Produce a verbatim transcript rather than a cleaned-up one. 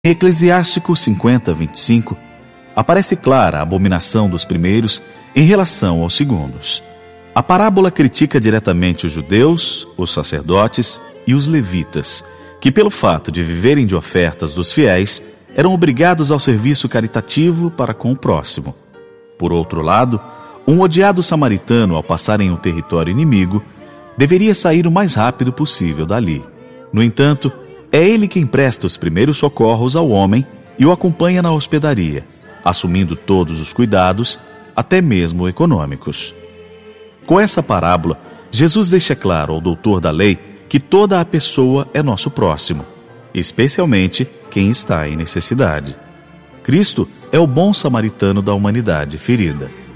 Em Eclesiástico cinquenta, vinte e cinco, aparece clara a abominação dos primeiros em relação aos segundos. A parábola critica diretamente os judeus, os sacerdotes e os levitas, que pelo fato de viverem de ofertas dos fiéis, eram obrigados ao serviço caritativo para com o próximo. Por outro lado, um odiado samaritano, ao passar em um território inimigo, deveria sair o mais rápido possível dali. No entanto, é ele quem presta os primeiros socorros ao homem e o acompanha na hospedaria, assumindo todos os cuidados, até mesmo econômicos. Com essa parábola, Jesus deixa claro ao doutor da lei que toda a pessoa é nosso próximo, especialmente quem está em necessidade. Cristo é o bom samaritano da humanidade ferida.